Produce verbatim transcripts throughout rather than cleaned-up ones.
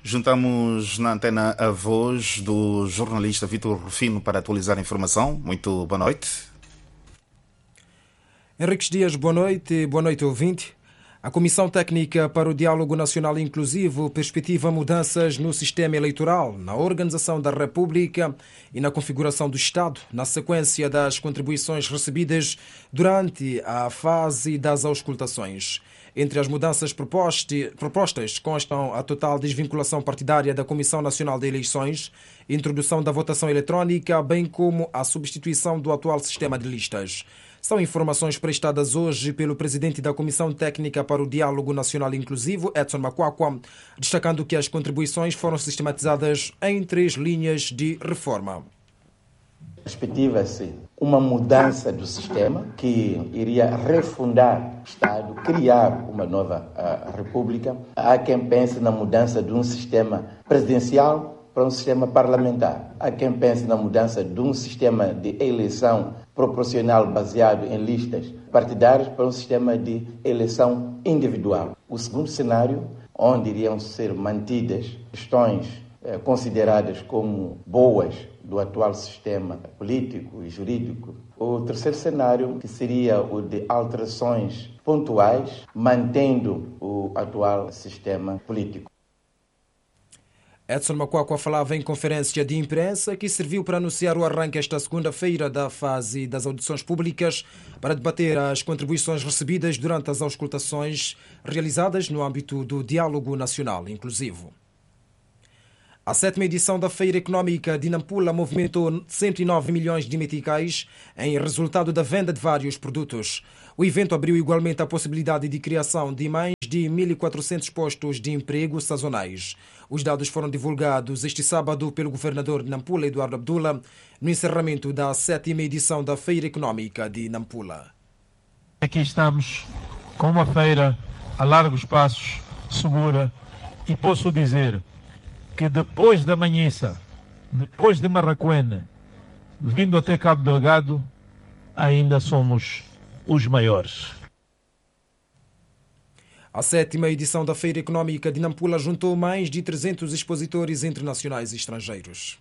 Juntamos na antena a voz do jornalista Vítor Rufino para atualizar a informação. Muito boa noite. Henriques Dias, boa noite. Boa noite, ouvinte. A Comissão Técnica para o Diálogo Nacional Inclusivo perspectiva mudanças no sistema eleitoral, na organização da República e na configuração do Estado, na sequência das contribuições recebidas durante a fase das auscultações. Entre as mudanças propostas constam a total desvinculação partidária da Comissão Nacional de Eleições, introdução da votação eletrónica, bem como a substituição do atual sistema de listas. São informações prestadas hoje pelo presidente da Comissão Técnica para o Diálogo Nacional Inclusivo, Edson Makwakwa, destacando que as contribuições foram sistematizadas em três linhas de reforma. Perspectiva-se uma mudança do sistema que iria refundar o Estado, criar uma nova uh, república. Há quem pense na mudança de um sistema presidencial para um sistema parlamentar. Há quem pense na mudança de um sistema de eleição proporcional baseado em listas partidárias para um sistema de eleição individual. O segundo cenário, onde iriam ser mantidas questões eh, consideradas como boas do atual sistema político e jurídico. O terceiro cenário, que seria o de alterações pontuais, mantendo o atual sistema político. Edson Makwakwa falava em conferência de imprensa que serviu para anunciar o arranque esta segunda-feira da fase das audições públicas para debater as contribuições recebidas durante as auscultações realizadas no âmbito do Diálogo Nacional Inclusivo. A sétima edição da Feira Económica de Nampula movimentou cento e nove milhões de meticais em resultado da venda de vários produtos. O evento abriu igualmente a possibilidade de criação de mais de mil e quatrocentos postos de emprego sazonais. Os dados foram divulgados este sábado pelo governador de Nampula, Eduardo Abdullah, no encerramento da sétima edição da Feira Económica de Nampula. Aqui estamos com uma feira a largos passos, segura, e posso dizer que depois da Manhissa, depois de Marraquene, vindo até Cabo Delgado, ainda somos os maiores. A sétima edição da Feira Económica de Nampula juntou mais de trezentos expositores internacionais e estrangeiros.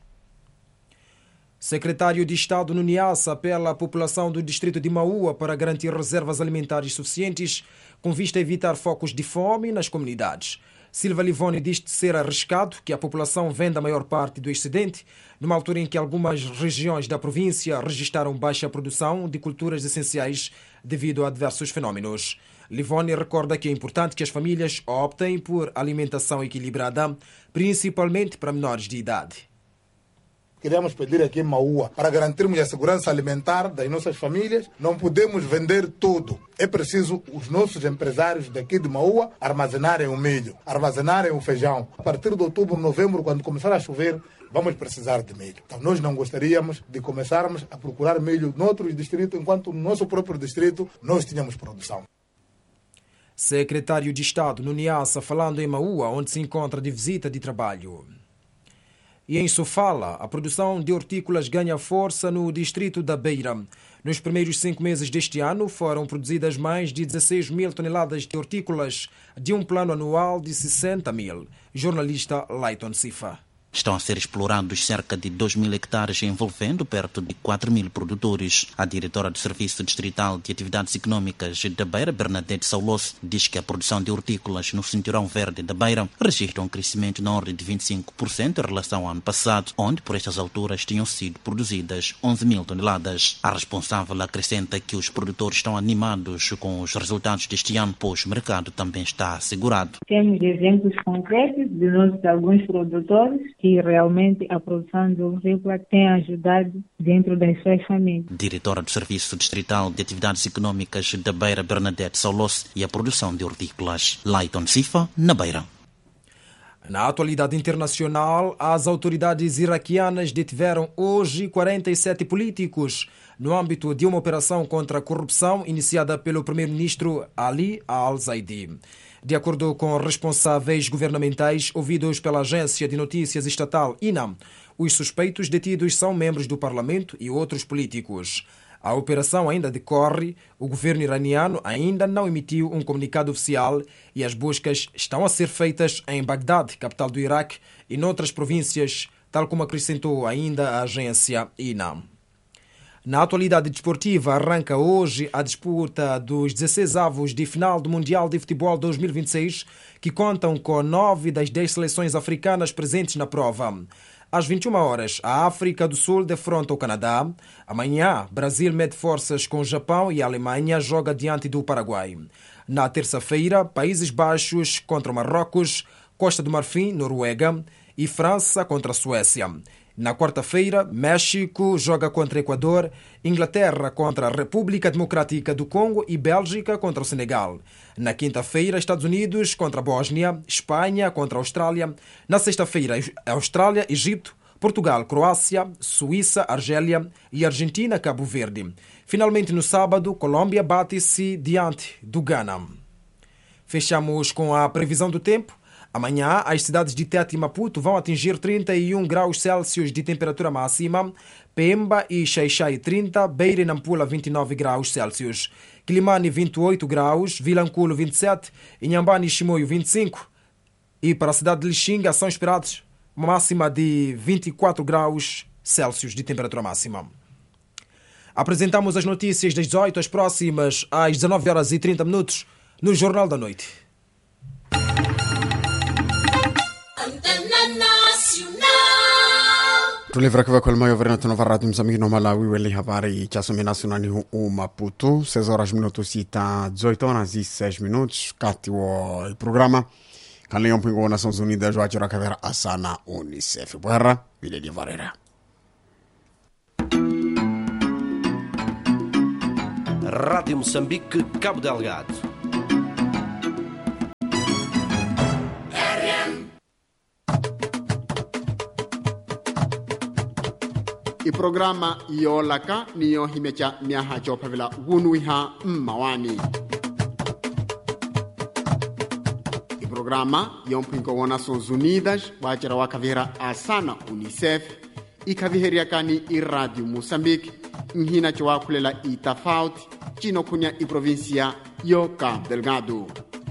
Secretário de Estado no Niassa apela à população do distrito de Maua para garantir reservas alimentares suficientes com vista a evitar focos de fome nas comunidades. Silva Livoni diz ser arriscado que a população venda a maior parte do excedente, numa altura em que algumas regiões da província registraram baixa produção de culturas essenciais devido a diversos fenómenos. Livoni recorda que é importante que as famílias optem por alimentação equilibrada, principalmente para menores de idade. Queremos pedir aqui em Maua, para garantirmos a segurança alimentar das nossas famílias, não podemos vender tudo. É preciso os nossos empresários daqui de Maua armazenarem o milho, armazenarem o feijão. A partir de outubro, novembro, quando começar a chover, vamos precisar de milho. Então nós não gostaríamos de começarmos a procurar milho noutros distritos, enquanto no nosso próprio distrito nós tínhamos produção. Secretário de Estado no Niassa falando em Maua, onde se encontra de visita de trabalho. E em Sofala, a produção de hortícolas ganha força no distrito da Beira. Nos primeiros cinco meses deste ano foram produzidas mais de dezesseis mil toneladas de hortícolas de um plano anual de sessenta mil. Jornalista Layton Sifa. Estão a ser explorados cerca de dois mil hectares, envolvendo perto de quatro mil produtores. A diretora do Serviço Distrital de Atividades Econômicas da Beira, Bernadette Saulos, diz que a produção de hortícolas no Cinturão Verde da Beira registra um crescimento na ordem de vinte e cinco por cento em relação ao ano passado, onde por estas alturas tinham sido produzidas onze mil toneladas. A responsável acrescenta que os produtores estão animados com os resultados deste ano, pois o mercado também está assegurado. Temos exemplos concretos de nós, alguns produtores, que realmente a produção de hortícola tem ajudado dentro das suas famílias. Diretora do Serviço Distrital de Atividades Econômicas da Beira, Bernadette Saulos, e a produção de hortícolas. Layton Sifa, na Beira. Na atualidade internacional, as autoridades iraquianas detiveram hoje quarenta e sete políticos no âmbito de uma operação contra a corrupção iniciada pelo primeiro-ministro Ali Al-Zaidi. De acordo com responsáveis governamentais ouvidos pela agência de notícias estatal I N A, os suspeitos detidos são membros do Parlamento e outros políticos. A operação ainda decorre, o governo iraniano ainda não emitiu um comunicado oficial e as buscas estão a ser feitas em Bagdade, capital do Iraque, e noutras províncias, tal como acrescentou ainda a agência I N A. Na atualidade desportiva, arranca hoje a disputa dos dezesseis avos de final do Mundial de Futebol dois mil e vinte e seis, que contam com nove das dez seleções africanas presentes na prova. Às vinte e uma horas, a África do Sul defronta o Canadá. Amanhã, Brasil mede forças com o Japão e a Alemanha joga diante do Paraguai. Na terça-feira, Países Baixos contra o Marrocos, Costa do Marfim, Noruega e França contra a Suécia. Na quarta-feira, México joga contra o Equador, Inglaterra contra a República Democrática do Congo e Bélgica contra o Senegal. Na quinta-feira, Estados Unidos contra a Bósnia, Espanha contra a Austrália. Na sexta-feira, Austrália, Egito, Portugal, Croácia, Suíça, Argélia e Argentina, Cabo Verde. Finalmente, no sábado, Colômbia bate-se diante do Ghana. Fechamos com a previsão do tempo. Amanhã, as cidades de Tete e Maputo vão atingir trinta e um graus Celsius de temperatura máxima, Pemba e Xai-Xai trinta, Beira e Nampula vinte e nove graus Celsius, Quilimane vinte e oito graus, Vilanculo vinte e sete, Inhambane e Chimoio vinte e cinco e para a cidade de Lixinga são esperados uma máxima de vinte e quatro graus Celsius de temperatura máxima. Apresentamos as notícias das dezoito às próximas às dezanove horas e trinta minutos no Jornal da Noite. Tulivra kiva kwa mayo verena tuna varati msamiki no Malawi wele habari cha somi nasionani hu Maputo seis horas minutos sita dezoito horas e seis minutos kati wa programa kanle yompingo wa Nações Unidas wa chora kavera asana UNICEF bwera vile di varera Rádio Moçambique, Cabo Delgado. I programa iyo laka niyo himecha miaha chopavila wunuiha mmawani. I programa yompinko wa Nações Unidas wachara wakavira asana UNICEF ikaviheria kani i Radio Moçambique nhina chwa kulela itafauti chino kunya i provincia yo Cabo Delgado.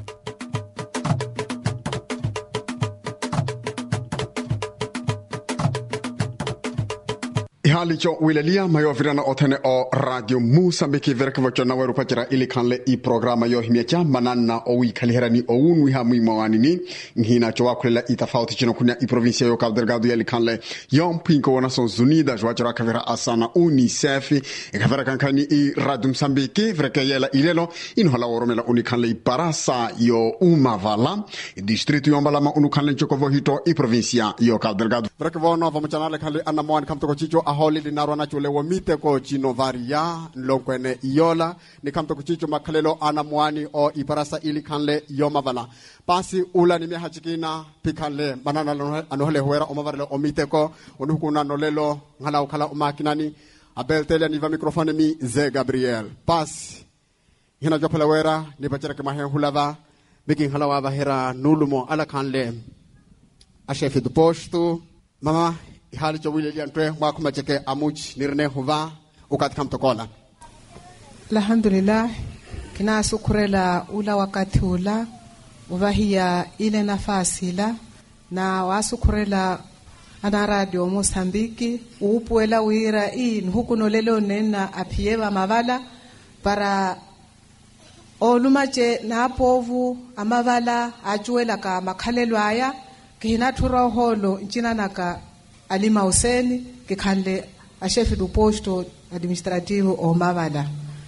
Hali cho wilelia mayo virana otene o Radio Moçambique verka vocho na weru pachara ili kanle i programa yo himiecha manana o wi kaliherani o unu ha mwi mawani ni ngina cho wakulela itafauti chino kunya i provincia yo Cabo Delgado ili kanle yom pinko wa Nações Unidas wachara kavera asana UNICEF e kavera kankani i Radio Moçambique verka yela ilelo ino hala oromela uni kanle i parasa yo umavala i distrito yo mbalama unu kanle chokovo hito i provincia yo Cabo Delgado verka vono vamchanale kanle anamwani kamtoko chicho holi linarwa na chule wamite ko chino varia nlokwene iola ni kamto kuchicho makalelo ana mwani o iparasa ili kanle yomavala pasi ula ni mehachikina pikale manana anohle huera omavarelo omite ko onukuna nolelo ngala ukala umakinani abeltele ni va microphone mi ze Gabriel pasi hina jopela wera ni bachara kama hulava biki halawa bahera nulumo ala kanle a chefe do posto mama hali cho wile liantwe mwa kumacheke amuch nirne huva ukati kamtokola alhamdulillah kina sukurela ula wakati ula uvahia ile nafasi la na wasukurela ana Radio Moçambique upuela wira in hukuno lelo nena apieva mavala para olumache na povu amavala ajuela ka makhalelo aya kina thura holo nchina naka Alima Hussein ke khanle a chef du posto administrativo o Mavala.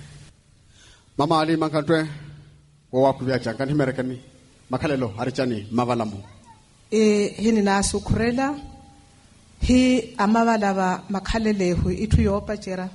Mama Ali mankantwe wo wakubya changani merekani makalelo arichani Mavala mo. E hini na sukurela hi amavala ba makhalele hu ithu yopa chera.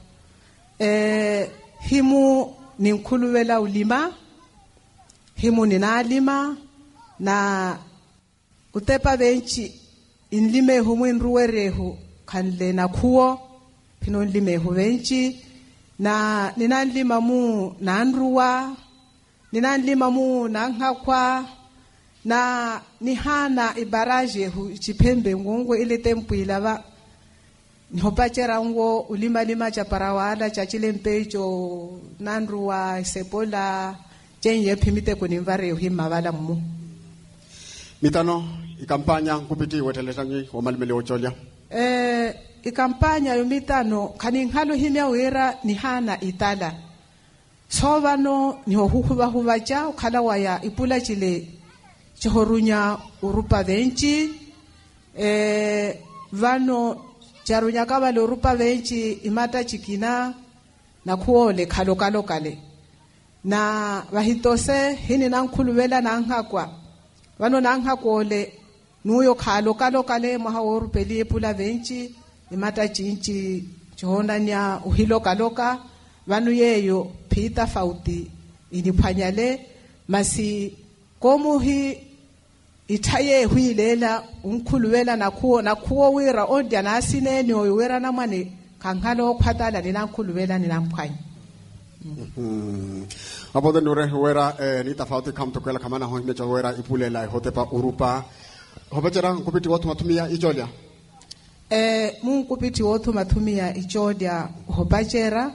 E himu ninkuluwela ulima himu ninalima na utepa benchi inlime humu inruwerehu kanle na kuo pino inlime huwenchi na ninanlima mu na nruwa ninanlima mu na nkakwa na nihana ibaraje hu chipembe ngongo ile tempu ilava nhopachera ngo ulima lima cha parawala cha chilempecho nandruwa sepola chenye phimite kunimvare uhimavala mu mitano ikampanya kupiti weteletangi omalimele ocholia eh ikampanya yo mitano kani ngalo himya wera ni hana itala sovano ni huhuva huva cha ukhala waya ipula chile chihorunya urupa venchi eh vano charunya kava le urupa venchi imata chikina na kuole khalo kalo kale na vahitose hini na nkhuluvela na nhakwa vano na nhakole nuyo khalo kalo kale maha urupeli ipula venchi imata chinchi chihonanya uhilo kaloka vanu yeyo phita fauti iniphanyale masi komuhi ithaye huilela unkhuluvela nakhuo nakhuo wira ondya nasineni oyo wira namane kanghalo okhatala nina nkhuluvela nina mphwanya mhm abodo nure wira eh ni tafauti kamtokela kamana ho mecha wira ipulela hotepa urupa hobachara kupiti watu matumia ijolia eh mun kupiti watu matumia ijolia hobachera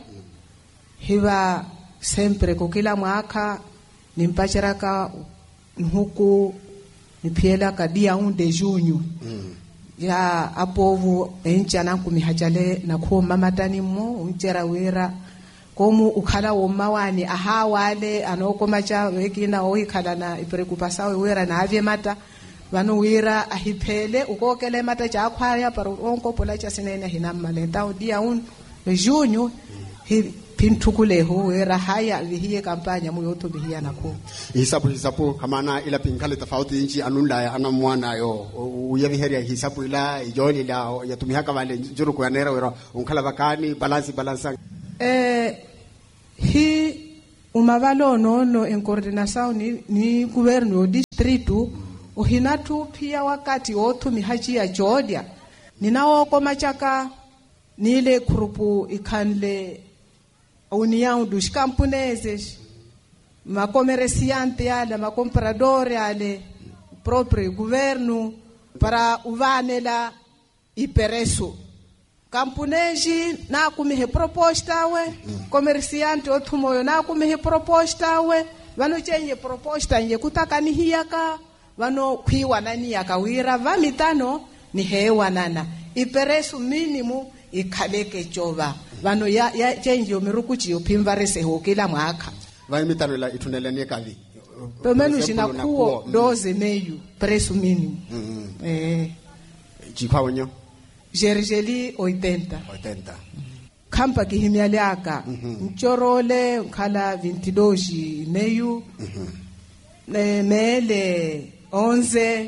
hiva sempre kokila mwaka nimpachera ka nhuku nipiela ka dia un de junho mm. ya apovu encha na kumihajale na ko mamatani mo unchera wera komu ukhala womawani aha wale anokomacha wekina oikhala na ipreocupação wera na ave mata vano wira ahiphele ukokele mata cha khwaya para onko pola cha sinene hinamalenta dia un de junho hi pinthukuleho wera haya vihiye kampanya muyoto bihia nako hisabu hisabu kamana ila pinkale tofauti inchi anunda ana mwana yo uyaviheria hisabu ila ijoli la yatumia kavale juru kwa nera wera unkala bakani balance balance eh hi umavalo nono en coordinação ni ni governo distrito uhinatu pia wakati wotu mihaji ya jodia ninao koma chaka nile grupu ikanle união dos camponeses, ma comerciante ale, ma compradore ale, próprio governo para uvanela ipereso. Camponesi na kumihe proposta we, comerciante otumoyo na kumihe proposta we, vano chenye proposta nje kutaka ni hiyaka, vano kwiwa nani yaka wira, vamitano ni hewa nana. Ipereso minimu ikaleke chova. Vano ya ya chenjo mirukuchi yopimvarese hokila mwaka vai mitano la itunelania kavi pemenu jina kuo doze meyu preço mínimo mm -hmm. eh jikwa wenyo gergeli oitenta oitenta kampa kihimialiaka mm -hmm. mchorole kala vinte e dois meyu mm -hmm. e, mele onze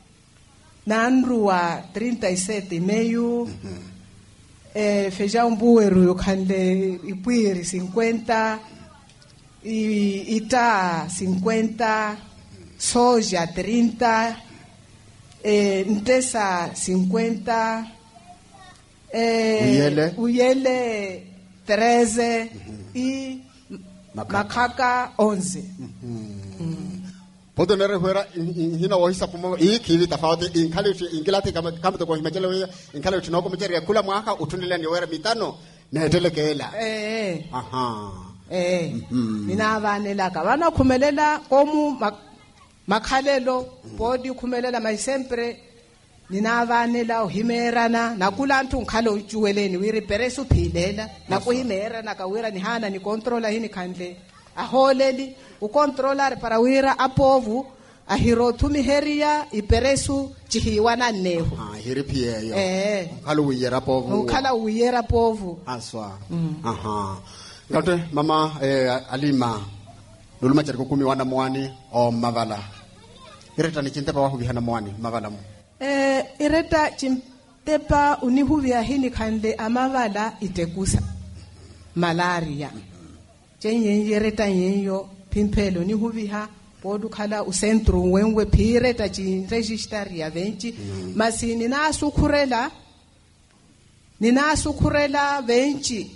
nandrua trinta e sete meyu mm -hmm. Eh, feijão buero yo kande ipuiri cinquenta e ita cinquenta soja trinta eh, ntesa cinquenta eh, uyele uyele treze mm-hmm. e makaka onze mm-hmm. mm. Podo nere huera hina wahisa pumo hii kivi tafauti inkale ingilati kama kama toko himachele wewe inkale tunoko mcheri kula mwaka utunile ni wera mitano na hetele kela eh aha eh mina vanela ka vana khumelela komu makhalelo bodi khumelela mai sempre nina vanela uhimerana nakula ntu nkhalo uchuweleni wiri peresu philela na kuhimerana ka wira ni hana ni controller hini khandle aholeli u controller para wira apovu ahiro tumiheria iperesu chihiwana neho ah hiripia yo eh khalo uyera povu ukhala uyera povu aswa mm. aha ngate mama eh, alima luluma chariko kumi wana mwani o mavala ireta ni chintepa wa hubihana mwani mavala mu eh ireta chintepa unihuvia hini khandle amavala itekusa malaria chenye ireta yenyo pimpelo ni huviha podu khala usentro wenwe phireta chi register ya venti mm. masini na sukhurela nina sukhurela venti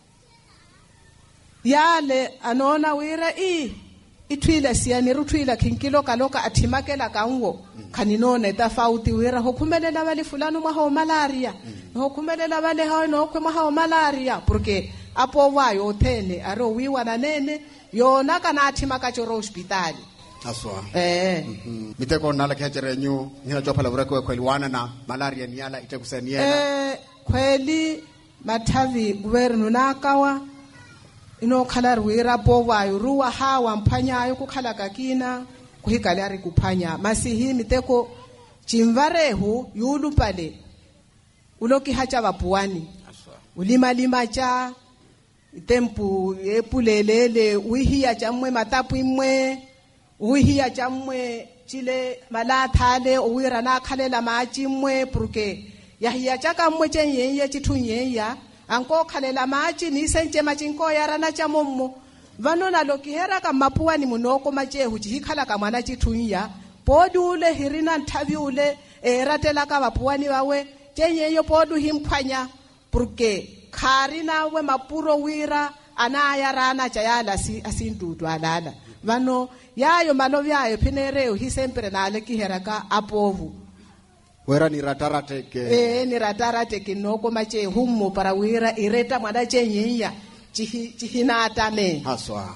yale anona wira i ithwila siyani ruthwila khinkilo kaloka athimakela kanwo mm. khaninone tafauti wira hokhumelela bali fulano mwa ho malaria mm. no kumelela vale hao no kwema hao malaria porque apo wayo tene aro wiwa na nene yona kana athima ka choro hospital aswa eh mhm miteko nala khethere nyu nina jophala bureko kweliwana na malaria niyala itekusaniela eh kweli mathavi guvernu nakawa ino khalar wira po wayo ruwa hawa mphanyayo kukhala kakina kuhikalari kuphanya masihi miteko chimvarehu yulupale uloki hacha vapuani ulima lima cha tempu epulelele uhiya chamwe matapu imwe uhiya chamwe chile malathale uwira na khalela machimwe porque yahiya chaka mwe chenyenye chithunyeya anko khalela machi ni senche machinko yarana chamommo vanona lokihera ka mapuani munoko machehu chikhala ka mwana chithunya podule hirina nthaviule eratela ka vapuani vawe chenyeyo podu himphwanya porque khari nawe mapuro wira anaya rana chayala si asindudu alala vano yayo malovyayo phinereo hisempere nale kihera ka apovu wera ni ratarateke eh ni ratarateke noko mache hummo para wira ireta mwana chenyeya chihi chihinata me haswa